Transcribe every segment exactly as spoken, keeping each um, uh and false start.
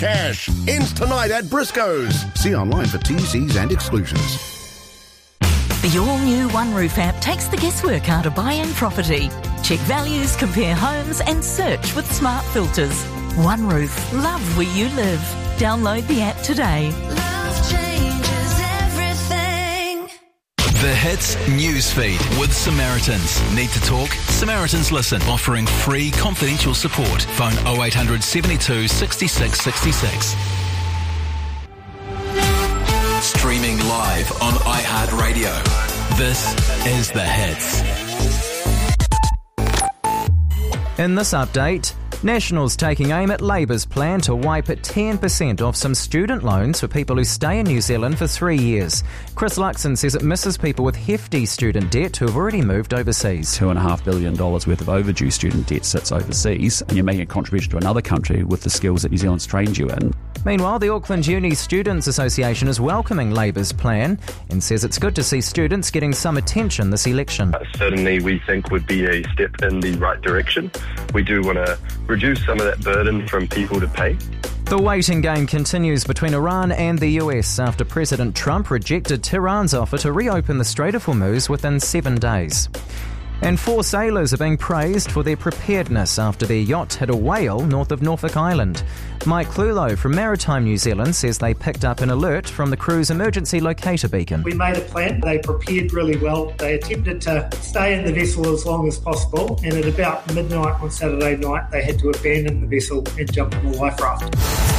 Cash ends tonight at Briscoe's. See online for T Cs and exclusions. The all-new One Roof app takes the guesswork out of buying property. Check values, compare homes and search with smart filters. One Roof. Love where you live. Download the app today. Love changes everything. The Hits Newsfeed with Samaritans. Need to talk? Samaritans Listen. Offering free confidential support. Phone oh eight hundred seventy-two sixty-six sixty-six. Streaming live on iHeartRadio. This is The Hits. In this update, Nationals taking aim at Labour's plan to wipe ten percent off some student loans for people who stay in New Zealand for three years. Chris Luxon says it misses people with hefty student debt who have already moved overseas. Two and a half billion dollars worth of overdue student debt sits overseas, and you're making a contribution to another country with the skills that New Zealand's trained you in. Meanwhile, the Auckland Uni Students Association is welcoming Labour's plan and says it's good to see students getting some attention this election. Uh, certainly we think would be a step in the right direction. We do want to reduce some of that burden from people to pay. The waiting game continues between Iran and the U S after President Trump rejected Tehran's offer to reopen the Strait of Hormuz within seven days. And four sailors are being praised for their preparedness after their yacht hit a whale north of Norfolk Island. Mike Clulo from Maritime New Zealand says they picked up an alert from the crew's emergency locator beacon. We made a plan. They prepared really well. They attempted to stay in the vessel as long as possible, and at about midnight on Saturday night they had to abandon the vessel and jump on a life raft.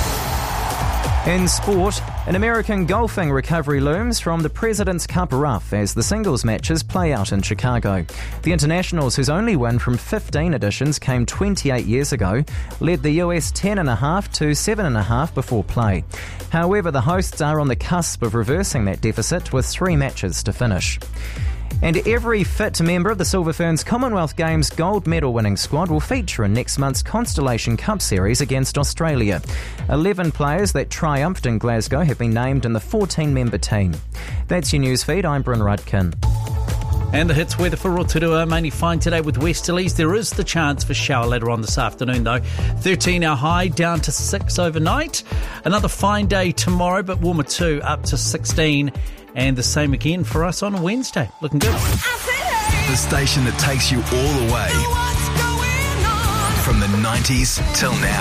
In sport, an American golfing recovery looms from the President's Cup rough as the singles matches play out in Chicago. The internationals, whose only win from fifteen editions came twenty-eight years ago, led the U S ten and a half to seven and a half before play. However, the hosts are on the cusp of reversing that deficit with three matches to finish. And every fit member of the Silver Ferns Commonwealth Games gold medal winning squad will feature in next month's Constellation Cup series against Australia. eleven players that triumphed in Glasgow have been named in the fourteen-member team. That's your newsfeed. I'm Bryn Rudkin. And the Hits weather for Rotorua, mainly fine today with westerlies. There is the chance for shower later on this afternoon though. thirteen our high, down to six overnight. Another fine day tomorrow, but warmer too, up to sixteen. And the same again for us on Wednesday. Looking good. The station that takes you all the way. From the nineties till now.